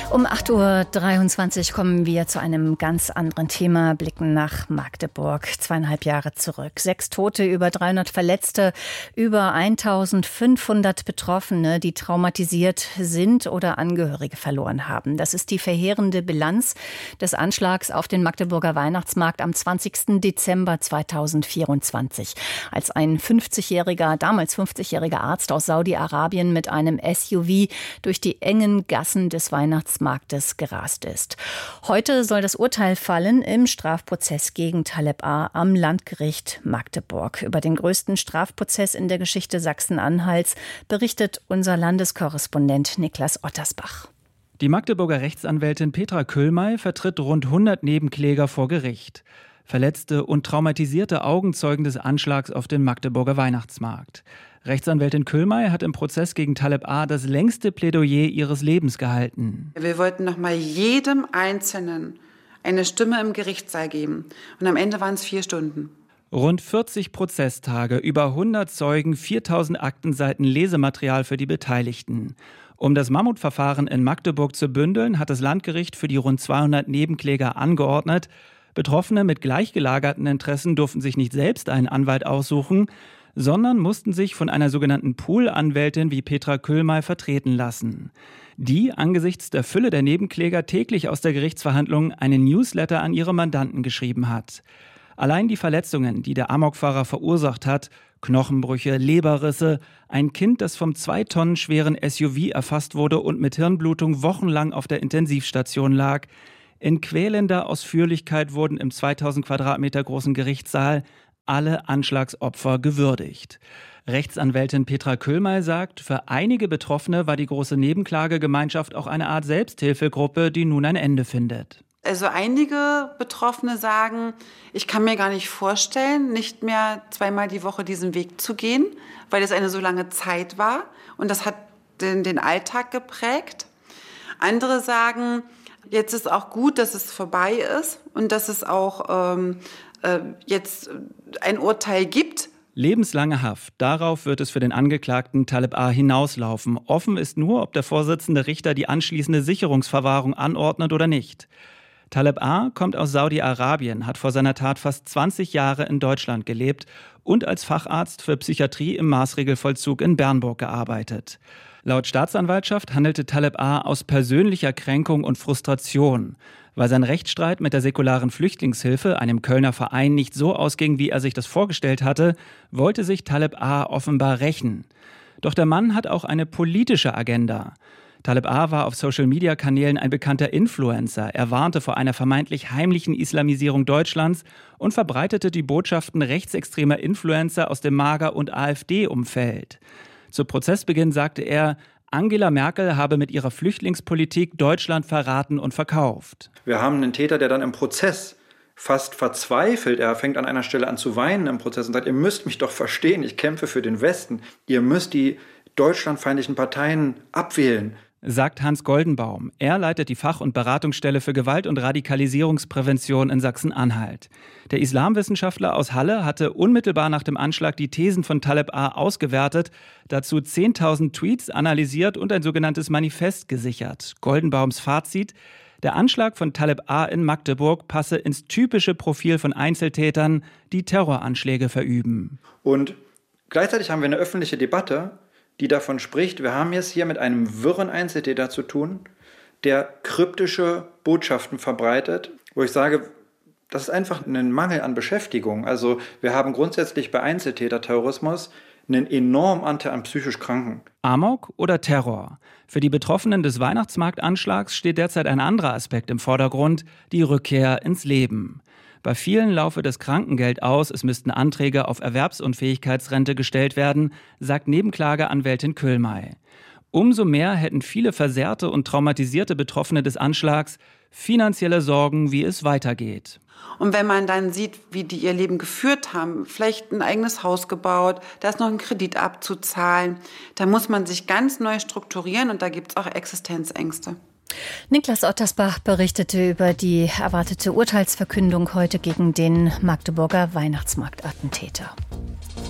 Um 8.23 Uhr kommen wir zu einem ganz anderen Thema, blicken nach Magdeburg, 2,5 Jahre zurück. 6 Tote, über 300 Verletzte, über 1.500 Betroffene, die traumatisiert sind oder Angehörige verloren haben. Das ist die verheerende Bilanz des Anschlags auf den Magdeburger Weihnachtsmarkt am 20. Dezember 2024, als ein damals 50-jähriger Arzt aus Saudi-Arabien mit einem SUV durch die engen Gassen des Weihnachtsmarktes gerast ist. Heute soll das Urteil fallen im Strafprozess gegen Taleb A. am Landgericht Magdeburg. Über den größten Strafprozess in der Geschichte Sachsen-Anhalts berichtet unser Landeskorrespondent Niklas Ottersbach. Die Magdeburger Rechtsanwältin Petra Köhlmey vertritt rund 100 Nebenkläger vor Gericht. Verletzte und traumatisierte Augenzeugen des Anschlags auf den Magdeburger Weihnachtsmarkt. Rechtsanwältin Köhlmey hat im Prozess gegen Taleb A. das längste Plädoyer ihres Lebens gehalten. Wir wollten noch mal jedem Einzelnen eine Stimme im Gerichtssaal geben. Und am Ende waren es 4 Stunden. Rund 40 Prozesstage, über 100 Zeugen, 4000 Aktenseiten Lesematerial für die Beteiligten. Um das Mammutverfahren in Magdeburg zu bündeln, hat das Landgericht für die rund 200 Nebenkläger angeordnet. Betroffene mit gleichgelagerten Interessen durften sich nicht selbst einen Anwalt aussuchen, sondern mussten sich von einer sogenannten Pool-Anwältin wie Petra Köhlmey vertreten lassen, die angesichts der Fülle der Nebenkläger täglich aus der Gerichtsverhandlung einen Newsletter an ihre Mandanten geschrieben hat. Allein die Verletzungen, die der Amokfahrer verursacht hat, Knochenbrüche, Leberrisse, ein Kind, das vom 2 Tonnen schweren SUV erfasst wurde und mit Hirnblutung wochenlang auf der Intensivstation lag. In quälender Ausführlichkeit wurden im 2000 Quadratmeter großen Gerichtssaal alle Anschlagsopfer gewürdigt. Rechtsanwältin Petra Köhlmey sagt, für einige Betroffene war die große Nebenklagegemeinschaft auch eine Art Selbsthilfegruppe, die nun ein Ende findet. Also einige Betroffene sagen, ich kann mir gar nicht vorstellen, nicht mehr 2-mal die Woche diesen Weg zu gehen, weil es eine so lange Zeit war und das hat den Alltag geprägt. Andere sagen, jetzt ist auch gut, dass es vorbei ist und dass es auch jetzt ein Urteil gibt. Lebenslange Haft. Darauf wird es für den Angeklagten Taleb A. hinauslaufen. Offen ist nur, ob der Vorsitzende Richter die anschließende Sicherungsverwahrung anordnet oder nicht. Taleb A. kommt aus Saudi-Arabien, hat vor seiner Tat fast 20 Jahre in Deutschland gelebt und als Facharzt für Psychiatrie im Maßregelvollzug in Bernburg gearbeitet. Laut Staatsanwaltschaft handelte Taleb A. aus persönlicher Kränkung und Frustration. Weil sein Rechtsstreit mit der säkularen Flüchtlingshilfe, einem Kölner Verein, nicht so ausging, wie er sich das vorgestellt hatte, wollte sich Taleb A. offenbar rächen. Doch der Mann hat auch eine politische Agenda. Taleb A. war auf Social-Media-Kanälen ein bekannter Influencer. Er warnte vor einer vermeintlich heimlichen Islamisierung Deutschlands und verbreitete die Botschaften rechtsextremer Influencer aus dem Mager- und AfD-Umfeld. Zu Prozessbeginn sagte er, Angela Merkel habe mit ihrer Flüchtlingspolitik Deutschland verraten und verkauft. Wir haben einen Täter, der dann im Prozess fast verzweifelt. Er fängt an einer Stelle an zu weinen im Prozess und sagt, ihr müsst mich doch verstehen, ich kämpfe für den Westen. Ihr müsst die deutschlandfeindlichen Parteien abwählen. Sagt Hans Goldenbaum. Er leitet die Fach- und Beratungsstelle für Gewalt- und Radikalisierungsprävention in Sachsen-Anhalt. Der Islamwissenschaftler aus Halle hatte unmittelbar nach dem Anschlag die Thesen von Taleb A. ausgewertet, dazu 10.000 Tweets analysiert und ein sogenanntes Manifest gesichert. Goldenbaums Fazit: Der Anschlag von Taleb A. in Magdeburg passe ins typische Profil von Einzeltätern, die Terroranschläge verüben. Und gleichzeitig haben wir eine öffentliche Debatte, die davon spricht, wir haben es hier mit einem wirren Einzeltäter zu tun, der kryptische Botschaften verbreitet, wo ich sage, das ist einfach ein Mangel an Beschäftigung. Also wir haben grundsätzlich bei Einzeltäterterrorismus einen enormen Anteil an psychisch Kranken. Amok oder Terror? Für die Betroffenen des Weihnachtsmarktanschlags steht derzeit ein anderer Aspekt im Vordergrund, die Rückkehr ins Leben. Bei vielen laufe das Krankengeld aus, es müssten Anträge auf Erwerbsunfähigkeitsrente gestellt werden, sagt Nebenklageanwältin Köhlmey. Umso mehr hätten viele versehrte und traumatisierte Betroffene des Anschlags finanzielle Sorgen, wie es weitergeht. Und wenn man dann sieht, wie die ihr Leben geführt haben, vielleicht ein eigenes Haus gebaut, da ist noch ein Kredit abzuzahlen, da muss man sich ganz neu strukturieren und da gibt es auch Existenzängste. Niklas Ottersbach berichtete über die erwartete Urteilsverkündung heute gegen den Magdeburger Weihnachtsmarktattentäter.